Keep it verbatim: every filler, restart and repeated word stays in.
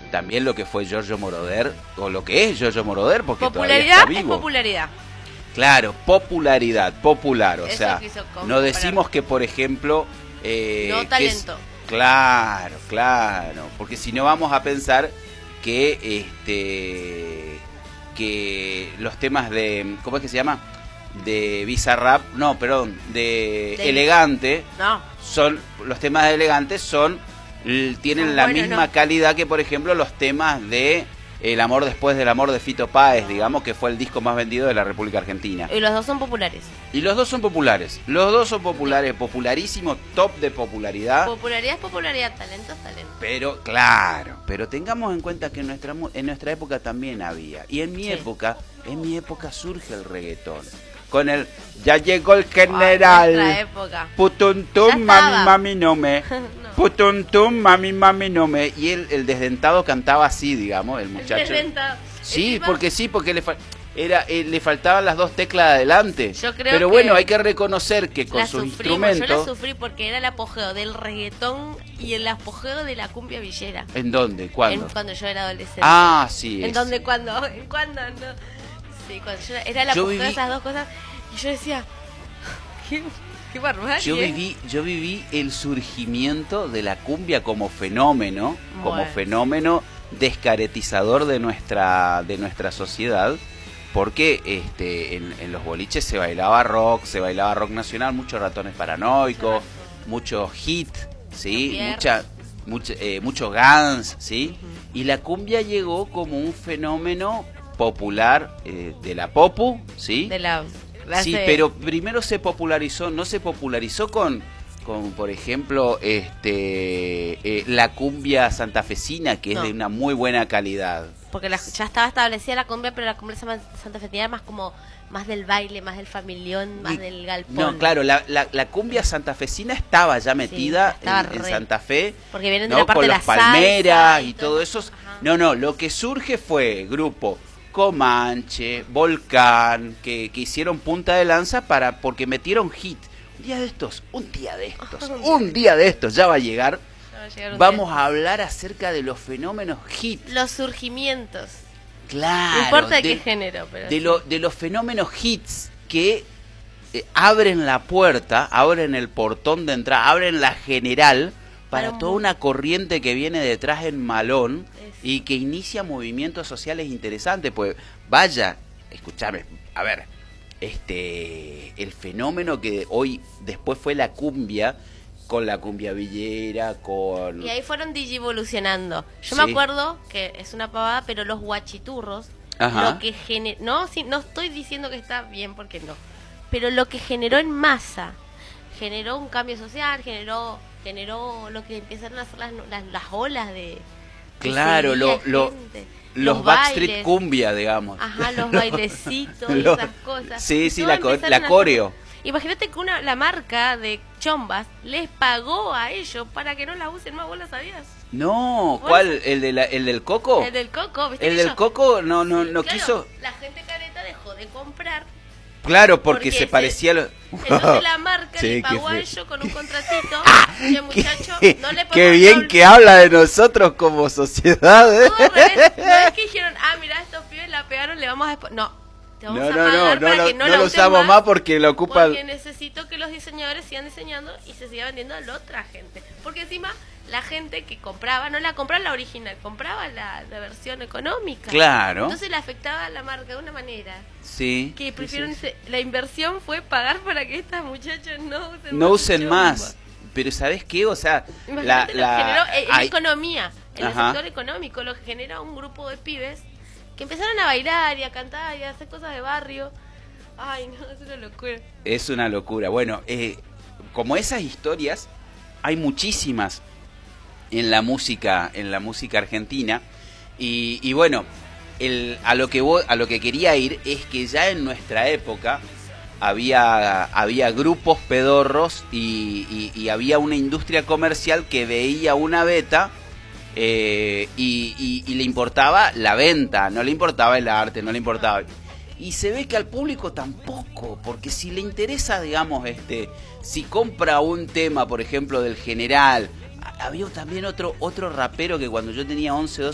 también lo que fue Giorgio Moroder, o lo que es Giorgio Moroder, porque popularidad todavía está vivo. es popularidad. Claro, popularidad, popular, o Eso sea, quiso no comparar. decimos que, por ejemplo... Eh, no talento. Es, claro, claro, porque si no vamos a pensar que este que los temas de, ¿cómo es que se llama? De Bizarrap, no, perdón, de, de Elegante, no. son los temas de Elegante son tienen no, la bueno, misma no. calidad que, por ejemplo, los temas de El amor después del amor de Fito Páez, digamos, que fue el disco más vendido de la República Argentina. Y los dos son populares. Y los dos son populares. Los dos son populares, popularísimos, top de popularidad. Popularidad es popularidad, talento es talento. Pero, claro, pero tengamos en cuenta que en nuestra, en nuestra época también había. Y en mi sí. época, en mi época surge el reggaetón. Con el, ya llegó el general. En nuestra época. Putuntum, mami, mami, no me. no. Putuntum, mami, mami, no me. Y él, el desdentado cantaba así, digamos, el muchacho. El desdentado. Sí, Encima... porque sí, porque le, fa era, eh, le faltaban las dos teclas de adelante. Yo creo Pero que bueno, hay que reconocer que con sus sufrimos, instrumentos... Yo la sufrí porque era el apogeo del reggaetón y el apogeo de la cumbia villera. ¿En dónde? ¿Cuándo? En, cuando yo era adolescente. Ah, sí. ¿En dónde? ¿Cuándo? ¿En cuándo? No. Sí, cuando yo era el yo apogeo viví... de esas dos cosas. Y yo decía... ¿Qué? Qué barbaridad. Yo viví, yo viví el surgimiento de la cumbia como fenómeno, bueno. como fenómeno descaretizador de nuestra, de nuestra sociedad, porque este, en, en los boliches se bailaba rock, se bailaba rock nacional, muchos Ratones Paranoicos, muchos hit, sí, mucha, mucha, eh, mucho Guns, sí, uh-huh. y la cumbia llegó como un fenómeno popular eh, de la popu, sí, de la Sí, pero primero se popularizó, no se popularizó con, con por ejemplo, este eh, la cumbia santafesina, que no. es de una muy buena calidad. Porque la, ya estaba establecida la cumbia, pero la cumbia santafesina era más como más del baile, más del familión, más y, del galpón. No, claro, la, la, la cumbia santafesina estaba ya metida sí, estaba en, en Santa Fe, porque vienen de ¿no? la parte con de los la palmeras y, y todo eso. Ajá. No, no, lo que surge fue grupo Comanche, Volcán, que, que hicieron punta de lanza para porque metieron hit. Un día de estos, un día de estos, un día de estos ya va a llegar. Va a llegar Vamos a hablar acerca de los fenómenos hit. Los surgimientos. Claro. No importa de, de qué género, pero de, sí. lo, de los fenómenos hits que eh, abren la puerta, abren el portón de entrada, abren la general para, para toda una corriente que viene detrás en malón y que inicia movimientos sociales interesantes. Pues vaya, escúchame, a ver, este el fenómeno que hoy después fue la cumbia, con la cumbia villera, con... Y ahí fueron digivolucionando. Yo sí. me acuerdo que es una pavada, pero los guachiturros, Ajá. lo que generó... No, sí, no estoy diciendo que está bien, porque no. Pero lo que generó en masa, generó un cambio social, generó generó lo que empezaron a hacer las, las, las olas de... Claro, lo, lo, los, los Backstreet cumbia, digamos. Ajá, los bailecitos y esas cosas. Sí, y sí, la, co la coreo. Imagínate que una, la marca de chombas les pagó a ellos para que no la usen más. ¿Vos lo sabías? No, ¿cuál? ¿El, de la, ¿El del Coco? El del Coco, ¿viste? El del yo? Coco no, no, no claro, quiso... La gente careta dejó de comprar. Claro, porque, porque se, se parecía a lo... Entonces la marca sí, le pagó a ellos con un contratito. Y el muchacho qué, no le qué bien hablar. Que habla de nosotros como sociedad, ¿eh? No, no es que dijeron, ah, mira, estos pibes la pegaron, le vamos a... No, te vamos no, a no, pagar no, para no, que no, no la lo usen usamos más, más porque lo ocupa... Porque necesito que los diseñadores sigan diseñando y se siga vendiendo a la otra gente. Porque encima... La gente que compraba, no la compraba la original, compraba la, la versión económica. Claro. Entonces le afectaba a la marca de una manera. Sí. Que prefirieron, sí, sí. La inversión fue pagar para que estas muchachas no usen no más. usen más. Pero ¿sabes qué? O sea, la, la... generó en hay... economía, en Ajá. el sector económico, lo que genera un grupo de pibes que empezaron a bailar y a cantar y a hacer cosas de barrio. Ay, no, es una locura. Es una locura. Bueno, eh, como esas historias, hay muchísimas en la música en la música argentina y, y bueno el, a lo que vos, a lo que quería ir es que ya en nuestra época había había grupos pedorros y, y, y había una industria comercial que veía una beta eh, y, y, y le importaba la venta, no le importaba el arte, no le importaba. Y se ve que al público tampoco, porque si le interesa, digamos, este si compra un tema, por ejemplo, del General. Había también otro otro rapero que cuando yo tenía once,